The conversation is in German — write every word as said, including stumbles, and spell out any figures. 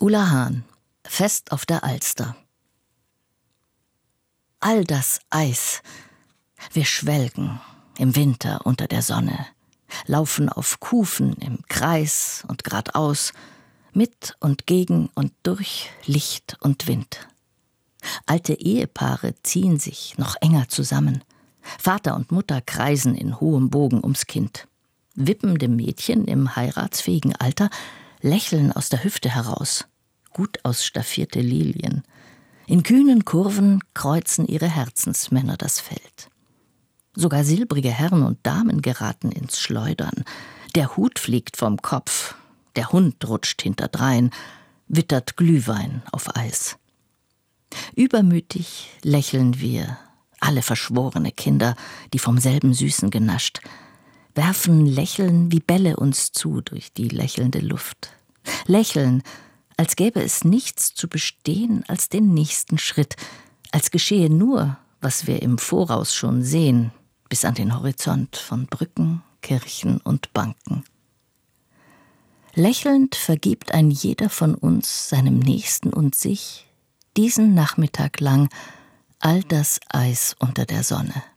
Ulla Hahn, Fest auf der Alster. All das Eis, wir schwelgen im Winter unter der Sonne, laufen auf Kufen im Kreis und geradeaus, mit und gegen und durch Licht und Wind. Alte Ehepaare ziehen sich noch enger zusammen. Vater und Mutter kreisen in hohem Bogen ums Kind. Wippende Mädchen im heiratsfähigen Alter lächeln aus der Hüfte heraus. Gut ausstaffierte Lilien. In kühnen Kurven kreuzen ihre Herzensmänner das Feld. Sogar silbrige Herren und Damen geraten ins Schleudern. Der Hut fliegt vom Kopf, der Hund rutscht hinterdrein, wittert Glühwein auf Eis. Übermütig lächeln wir, alle verschworene Kinder, die vom selben Süßen genascht, werfen Lächeln wie Bälle uns zu durch die lächelnde Luft. Lächeln, als gäbe es nichts zu bestehen als den nächsten Schritt, als geschehe nur, was wir im Voraus schon sehen, bis an den Horizont von Brücken, Kirchen und Banken. Lächelnd vergibt ein jeder von uns seinem Nächsten und sich diesen Nachmittag lang all das Eis unter der Sonne.